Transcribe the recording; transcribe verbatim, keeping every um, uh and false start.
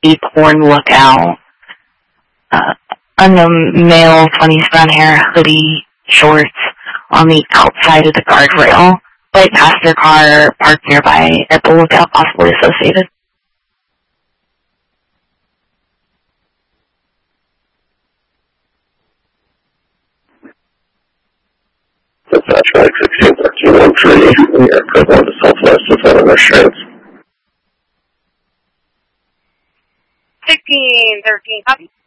a porn lookout. Uh, unknown male, twenties, brown hair, hoodie, shorts, on the outside of the guardrail, right past their car, parked nearby at the lookout, possibly associated. Dispatch Mike sixteen thirteen one three, we are equivalent to Southwest without an insurance. sixteen thirteen, copy.